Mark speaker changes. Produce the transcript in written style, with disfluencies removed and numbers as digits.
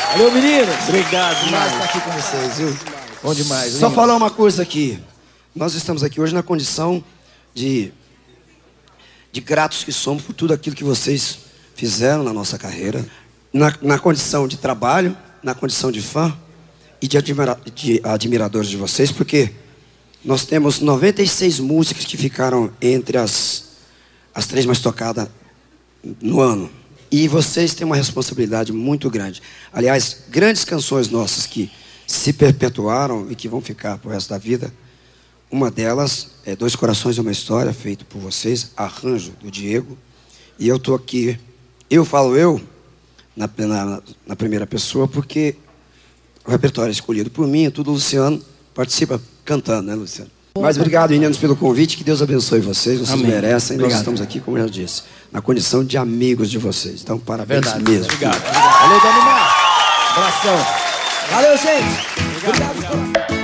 Speaker 1: Valeu, meninos.
Speaker 2: Obrigado
Speaker 3: Demais
Speaker 2: demais.
Speaker 3: estar aqui com vocês, viu?
Speaker 1: Bom demais.
Speaker 3: Só
Speaker 1: hein?
Speaker 3: falar uma coisa aqui. Nós estamos aqui hoje na condição de gratos que somos por tudo aquilo que vocês fizeram na nossa carreira. Na condição de trabalho, na condição de fã e de admiradores de vocês, porque nós temos 96 músicas que ficaram entre as 3 mais tocadas no ano. E vocês têm uma responsabilidade muito grande. Aliás, grandes canções nossas que se perpetuaram e que vão ficar pro resto da vida. Uma delas é Dois Corações e uma História, feito por vocês, arranjo do Diego. E eu tô aqui, eu falo na primeira pessoa, porque o repertório é escolhido por mim, tudo o Luciano participa cantando, né, Luciano? Mas obrigado, meninos, pelo convite, que Deus abençoe vocês merecem. Nós estamos aqui, como eu já disse, na condição de amigos de vocês. Então, parabéns mesmo.
Speaker 1: Obrigado. Valeu, Dani Mar. Abração. Valeu, gente. Obrigado.